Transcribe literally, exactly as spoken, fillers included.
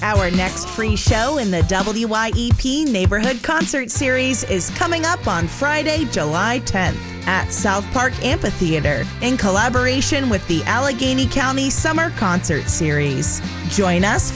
Our next free show in the W Y E P Neighborhood Concert Series is coming up on Friday, July tenth at South Park Amphitheater in collaboration with the Allegheny County Summer Concert Series. Join us